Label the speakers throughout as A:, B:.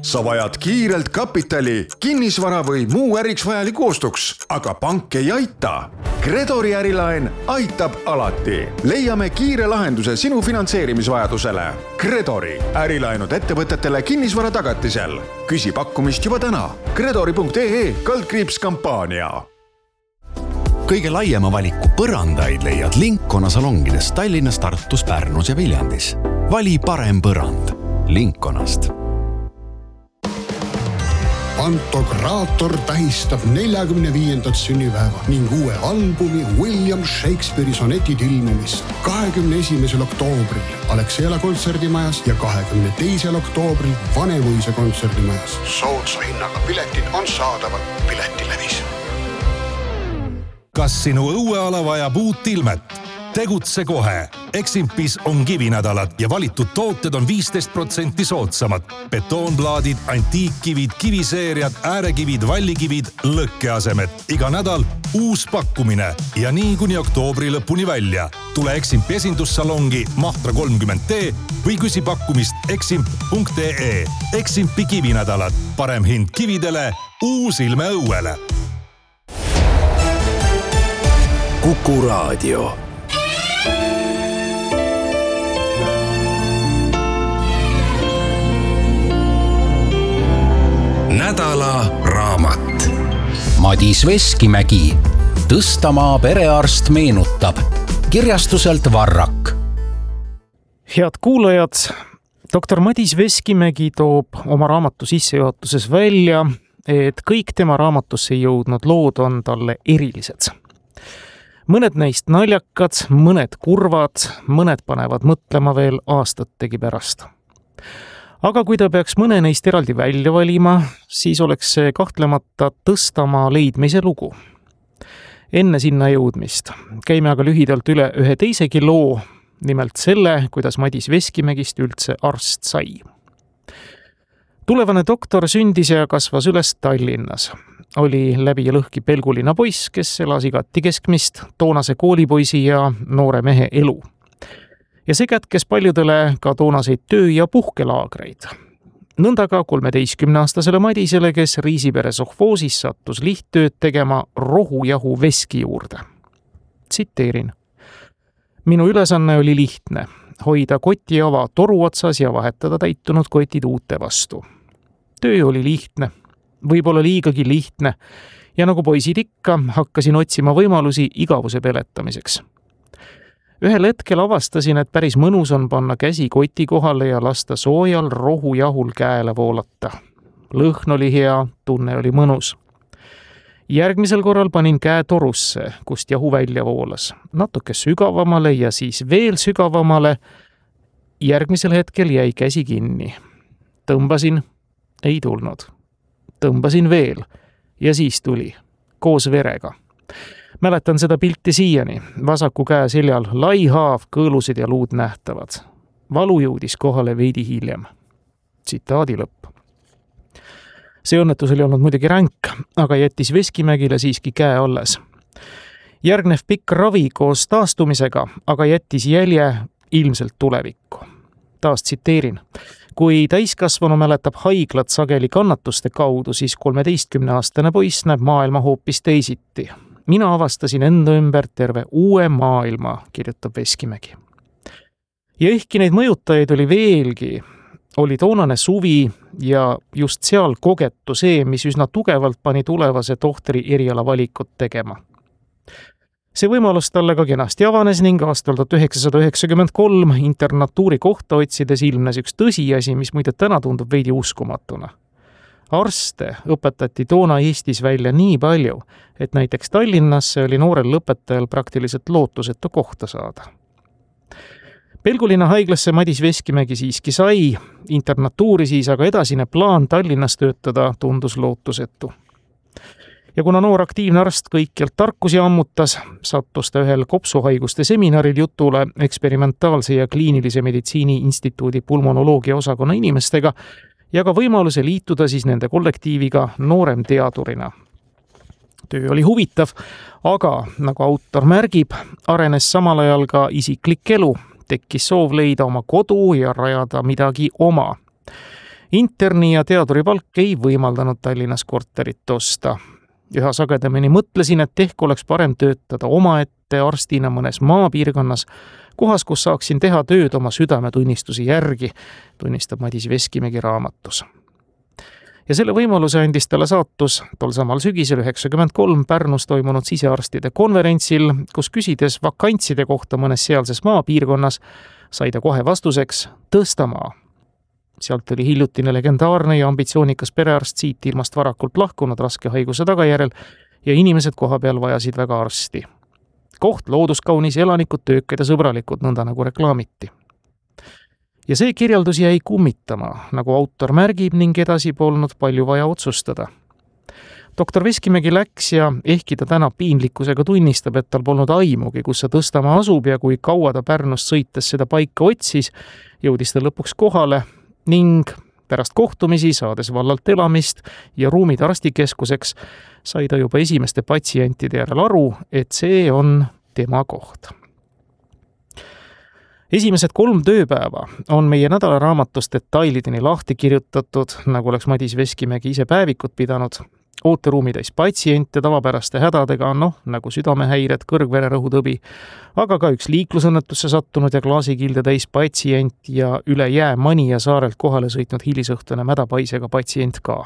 A: sa vajad kiirelt kapitali, kinnisvara või muu äriks vajaliku ostuks, aga pank ei aita. Gredori ärilaen aitab alati. Leiame kiire lahenduse sinu finantseerimisvajadusele. Gredori ärilaenud ettevõtetele kinnisvara tagatisel. Küsi pakkumist juba täna. Gredori.ee/kampaania.
B: Kõige laiema valiku põrandaid leiad Lincona salongides Tallinnas, Tartus, Pärnus ja Viljandis. Vali parem põrand Linconast.
C: Pantokraator tähistab 45. sünnipäeva ning uue albumi William Shakespeare'i sonetid ilmumist 21. oktoobril Alexela kontserdimajas ja 22. oktoobril Vanemuise kontserdimajas. Soodsa hinnaga piletid on saadaval Piletilevis.
D: Kas sinu õueala vajab uut ilmet? Tegutse kohe. Eximpis on kivinädalad ja valitud tooted on 15% soodsamad. Betoonplaadid, antiikkivid, kiviseeriad, äärekivid, vallikivid, lõkkeasemed. Iga nädal uus pakkumine ja nii kuni oktoobri lõpuni välja. Tule Eximpi esindussalongi Mahtra 30T või küsi pakkumist eximp.ee. Eximpi kivinädalad. Parem hind kividele, uus ilme õuele.
B: Kuku Raadio. Nädala raamat. Madis Veskimägi. Tõstamaa perearst meenutab. Kirjastuselt Varrak.
E: Head kuulajad, doktor Madis Veskimägi toob oma raamatu sissejuhatuses välja, et kõik tema raamatusse jõudnud lood on talle erilised. Mõned neist naljakad, mõned kurvad, mõned panevad mõtlema veel aastategi pärast. Aga kui ta peaks mõne neist eraldi välja valima, siis oleks see kahtlemata Tõstamaa leidmise lugu. Enne sinna jõudmist käime aga lühidalt üle ühe teisegi loo, nimelt selle, kuidas Madis Veskimägist üldse arst sai. Tulevane doktor sündis ja kasvas üles Tallinnas. Oli läbi ja lõhki pelguline poiss, kes elas igati keskmist toonase koolipoisi ja noore mehe elu. Ja see kätkes paljudele ka toonaseid töö- ja puhkelaagreid. Nõnda ka 13-aastasele Madisele, kes Riisipere sohvoosis sattus lihttööd tegema rohujahu veski juurde. Tsiteerin. Minu ülesanne oli lihtne. Hoida kotiava toru otsas ja vahetada täitunud kotid uute vastu. Töö oli lihtne. Võib-olla liigagi lihtne ja nagu poisid ikka, hakkasin otsima võimalusi igavuse peletamiseks. Ühel hetkel avastasin, et päris mõnus on panna käsi koti kohale ja lasta soojal rohujahul käele voolata. Lõhn oli hea, tunne oli mõnus. Järgmisel korral panin käe torusse, kust jahu välja voolas. Natuke sügavamale ja siis veel sügavamale. Järgmisel hetkel jäi käsi kinni. Tõmbasin, ei tulnud. Tõmbasin veel ja siis tuli, koos verega. Mäletan seda pilti siiani, vasaku käe seljal lai haav, kõõlused ja luud nähtavad. Valu jõudis kohale veidi hiljem. Tsitaadi lõpp. See õnnetus oli olnud muidugi ränk, aga jättis Veskimägile siiski käe alles. Järgnev pikk ravi koos taastumisega, aga jättis jälje ilmselt tulevikku. Taas tsiteerin. Kui täiskasvanu mäletab haiglat sageli kannatuste kaudu, siis 13-aastane poiss näeb maailma hoopis teisiti. Mina avastasin enda ümber terve uue maailma, kirjutab Veskimägi. Ja ehkki neid mõjutajaid oli veelgi, oli toonane suvi ja just seal kogetu see, mis üsna tugevalt pani tulevase tohtri eriala valikut tegema. See võimalus talle ka kenasti avanes ning aastal 1993 internatuuri kohta otsides ilmnes üks tõsiasi, mis muide täna tundub veidi uskumatuna. Arste õpetati toona Eestis välja nii palju, et näiteks Tallinnasse oli noorel lõpetajal praktiliselt lootusetu kohta saada. Pelgulinna haiglasse Madis Veskimägi siiski sai, internatuuri siis aga edasine plaan Tallinnas töötada tundus lootusetu. Ja kuna noor aktiivne arst kõikjalt tarkusi ammutas, sattus ta ühel kopsuhaiguste seminaril jutule eksperimentaalse ja kliinilise meditsiini instituudi pulmonoloogia osakonna inimestega ja ka võimaluse liituda siis nende kollektiiviga noorem teadurina. Töö oli huvitav, aga nagu autor märgib, arenes samal ajal ka isiklik elu, tekkis soov leida oma kodu ja rajada midagi oma. interni ja teaduri palk ei võimaldanud Tallinnas korterit osta. Üha sagedamini mõtlesin, et ehk oleks parem töötada omaette arstina mõnes maapiirkonnas, kohas, kus saaksin teha tööd oma südametunnistuse järgi, tunnistab Madis Veskimägi raamatus. Ja selle võimaluse andis talle saatus tol samal sügisel 1993 Pärnus toimunud sisearstide konverentsil, kus küsides vakantside kohta mõnes sealses maapiirkonnas, sai ta kohe vastuseks Tõstamaa. Sealt oli hiljutine legendaarne ja ambitsioonikas perearst siit ilmast varakult lahkunud raske haiguse tagajärjel ja inimesed koha peal vajasid väga arsti. Koht looduskaunis, elanikud töökad ja sõbralikud, nõnda nagu reklaamiti. Ja see kirjeldus jäi kummitama, nagu autor märgib, ning edasi polnud palju vaja otsustada. Doktor Veskimägi läks ja ehkki ta täna piinlikkusega tunnistab, et tal polnud aimugi, kus see Tõstamaa asub ja kui kaua ta Pärnust sõites seda paika otsis, jõudis ta lõpuks kohale ning pärast kohtumisi, saades vallalt elamist ja ruumid arstikeskuseks, sai ta juba esimeste patsientide järel aru, et see on tema koht. Esimesed 3 tööpäeva on meie nädalaraamatust detailideni lahti kirjutatud, nagu oleks Madis Veskimägi ise päevikut pidanud. Ooteruumi täis patsiente tavapäraste hädadega, nagu südamehäired, kõrgvererõhutõbi, aga ka üks liiklusõnnetusse sattunud ja klaasikilde täis patsient ja üle jää Manija saarelt kohale sõitnud hilisõhtune mädapaisega patsient ka.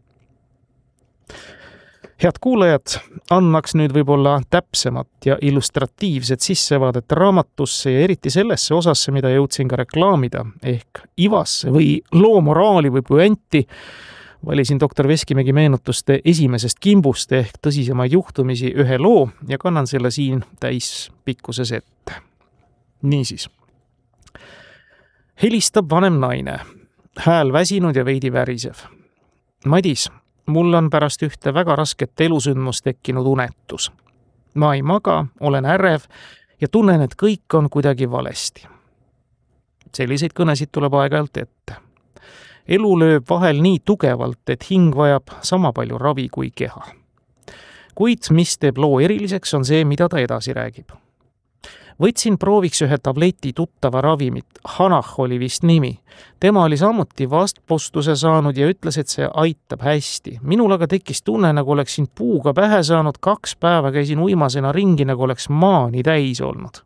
E: Head kuulajad, annaks nüüd võib-olla täpsemat ja illustratiivset sissevaadet raamatusse ja eriti sellesse osasse, mida jõudsin ka reklaamida, ehk ivasse või loo moraali või puenti, valisin doktor Veskimägi meenutuste esimesest kimbust ehk tõsisemaid juhtumisi ühe loo ja kannan selle siin täispikkuses ette. Niisiis. Helistab vanem naine, hääl väsinud ja veidi värisev. Madis, mul on pärast ühte väga rasket elusündmust tekkinud unetus. Ma ei maga, olen ärev ja tunnen, et kõik on kuidagi valesti. Selliseid kõnesid tuleb aeg-ajalt ette. Elu lööb vahel nii tugevalt, et hing vajab sama palju ravi kui keha. Kuid mis teeb loo eriliseks, on see, mida ta edasi räägib. Võtsin prooviks ühe tableti tuttava ravimit, Hanah oli vist nimi. Tema oli samuti vastpostuse saanud ja ütles, et see aitab hästi. Minul aga tekkis tunne, nagu oleksin puuga pähe saanud, 2 päeva käisin uimasena ringi, nagu oleks maani täis olnud.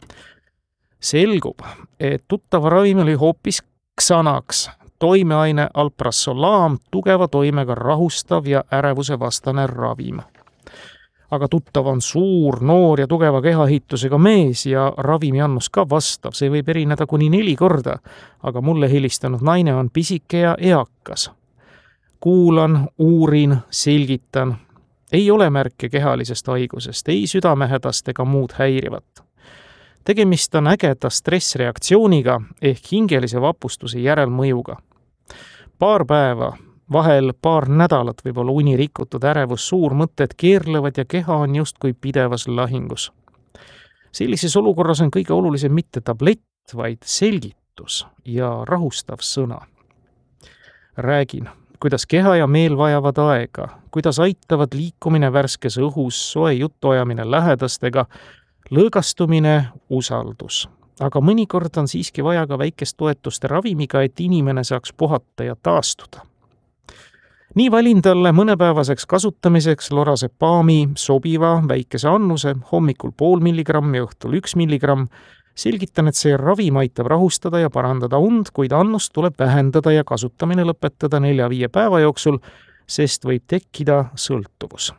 E: Selgub, et tuttava ravim oli hoopis Xanax, toimeaine alprasolaam, tugeva toimega rahustav ja ärevuse vastane ravim. Aga tuttav on suur, noor ja tugeva kehaehitusega mees ja ravimi annus ka vastav, see võib erineda kuni 4 korda, aga mulle helistanud naine on pisike ja eakas. Kuulan, uurin, selgitan. Ei ole märke kehalisest haigusest, ei südamehädast ega muud häirivat. Tegemist on ägeda stressreaktsiooniga ehk hingelise vapustuse järelmõjuga. Paar päeva, vahel paar nädalat võib olla uni rikutud, ärevus, suurmõtted keerlevad ja keha on justkui pidevas lahingus. Sellises olukorras on kõige olulisem mitte tablett, vaid selgitus ja rahustav sõna. Räägin, kuidas keha ja meel vajavad aega, kuidas aitavad liikumine värskes õhus, soe jutuajamine lähedastega, lõõgastumine, usaldus. Aga mõnikord on siiski vaja ka väikest toetuste ravimiga, et inimene saaks puhata ja taastuda. Nii valin talle mõnepäevaseks kasutamiseks lorazepaami sobiva väikese annuse, hommikul 0,5 milligrammi, õhtul 1 milligramm. Selgitan, et see ravim aitab rahustada ja parandada und, kuid annust tuleb vähendada ja kasutamine lõpetada 4-5 päeva jooksul, sest võib tekkida sõltuvus.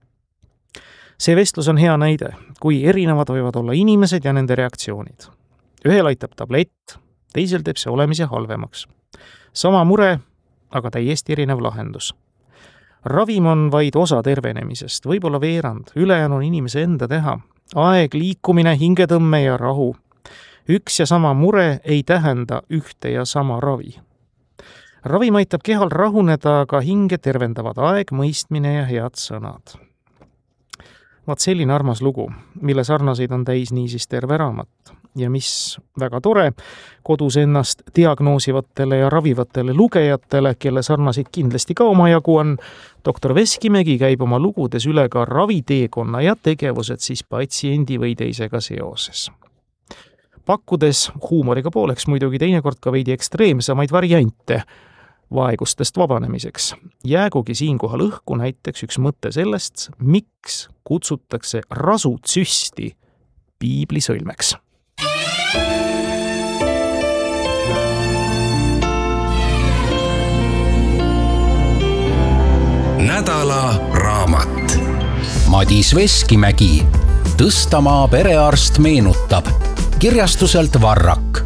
E: See vestlus on hea näide, kui erinevad võivad olla inimesed ja nende reaktsioonid. Ühel aitab tablett, teisel teeb see olemise halvemaks. Sama mure, aga täiesti erinev lahendus. Ravim on vaid osa tervenemisest, võib-olla veerand, ülejäänu on inimese enda teha. Aeg, liikumine, hingetõmme ja rahu. Üks ja sama mure ei tähenda ühte ja sama ravi. Ravim aitab kehal rahuneda, aga hinge tervendavad aeg, mõistmine ja head sõnad. Vaat selline armas lugu, mille sarnaseid on täis niisiis terve raamat. Ja mis väga tore, kodus ennast diagnoosivatele ja ravivatele lugejatele, kelle sarnaseid kindlasti ka omajagu on, doktor Veskimägi käib oma lugudes üle ka raviteekonna ja tegevused siis patsiendi või teisega seoses. Pakkudes huumoriga pooleks muidugi teinekord ka veidi ekstreemsemaid variante, vaegustest vabanemiseks. Jäägugi siinkohal õhku näiteks üks mõte sellest, miks kutsutakse rasutsüsti piiblisõlmeks.
F: Nädala raamat.
G: Madis Veskimägi, Tõstamaa perearst meenutab, kirjastuselt Varrak.